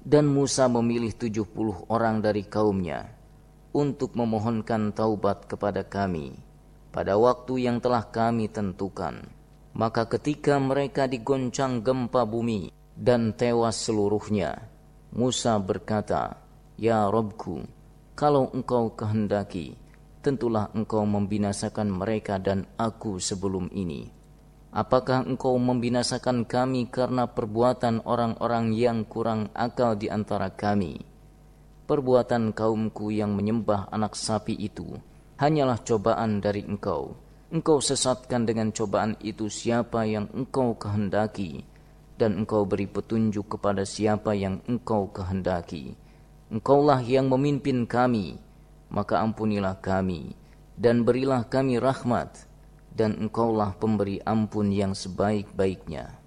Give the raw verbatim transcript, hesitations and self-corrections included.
Dan Musa memilih tujuh puluh orang dari kaumnya untuk memohonkan taubat kepada kami pada waktu yang telah kami tentukan. Maka ketika mereka digoncang gempa bumi dan tewas seluruhnya, Musa berkata, "Ya Rabbku, kalau engkau kehendaki, tentulah engkau membinasakan mereka dan aku sebelum ini. Apakah engkau membinasakan kami karena perbuatan orang-orang yang kurang akal di antara kami? Perbuatan kaumku yang menyembah anak sapi itu hanyalah cobaan dari engkau. Engkau sesatkan dengan cobaan itu siapa yang engkau kehendaki, dan engkau beri petunjuk kepada siapa yang engkau kehendaki. Engkaulah yang memimpin kami, maka ampunilah kami, dan berilah kami rahmat, dan engkaulah pemberi ampun yang sebaik-baiknya."